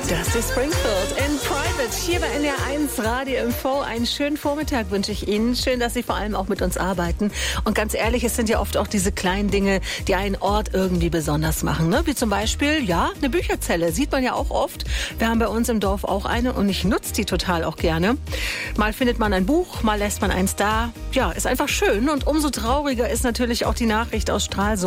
Das ist Springfield in Private hier bei NDR1 Radio Info. Einen schönen Vormittag wünsche ich Ihnen. Schön, dass Sie vor allem auch mit uns arbeiten. Und ganz ehrlich, es sind ja oft auch diese kleinen Dinge, die einen Ort irgendwie besonders machen. Ne? Wie zum Beispiel, ja, eine Bücherzelle. Sieht man ja auch oft. Wir haben bei uns im Dorf auch eine und ich nutze die total auch gerne. Mal findet man ein Buch, mal lässt man eins da. Ja, ist einfach schön. Und umso trauriger ist natürlich auch die Nachricht aus Stralsund.